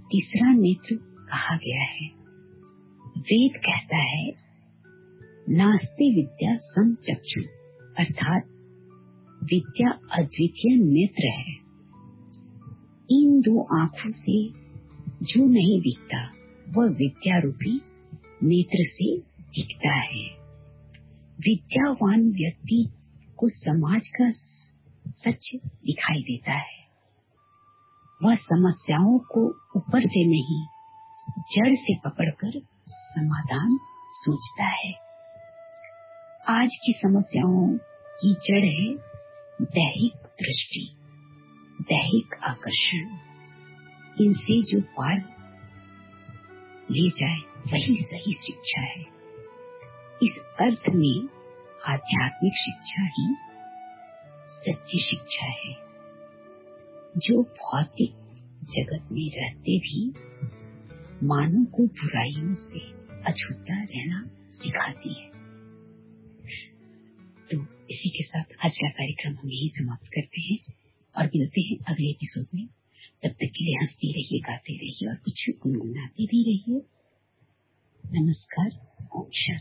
तीसरा नेत्र कहा गया है। वेद कहता है नास्ति विद्या समचक्षु, अर्थात विद्या अद्वितीय नेत्र है। इन दो आंखों से जो नहीं दिखता वह विद्या रूपी नेत्र से दिखता है। विद्यावान व्यक्ति को समाज का सच दिखाई देता है। वह समस्याओं को ऊपर से नहीं जड़ से पकड़कर समाधान सोचता है। आज की समस्याओं की जड़ है दैहिक दृष्टि, दैहिक आकर्षण। इनसे जो पार ले जाए वही सही शिक्षा है। इस अर्थ में आध्यात्मिक शिक्षा ही सच्ची शिक्षा है, जो भौतिक जगत में रहते भी मानव को बुराइयों से अछूता रहना सिखाती है। तो इसी के साथ आज का कार्यक्रम हम यही समाप्त करते हैं और मिलते हैं अगले एपिसोड में। तब तक के लिए हंसती रहिए, गाते रहिए और कुछ गुनगुनाते भी रहिए। नमस्कार, ओम शांति।